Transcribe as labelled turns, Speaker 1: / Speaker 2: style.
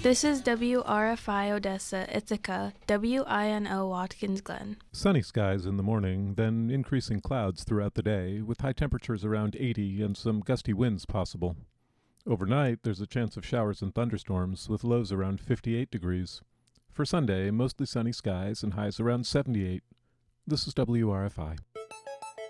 Speaker 1: This is WRFI Odessa, Ithaca, WINO Watkins Glen.
Speaker 2: Sunny skies in the morning, then increasing clouds throughout the day, with high temperatures around 80 and some gusty winds possible. Overnight, there's a chance of showers and thunderstorms, with lows around 58 degrees. For Sunday, mostly sunny skies and highs around 78. This is WRFI.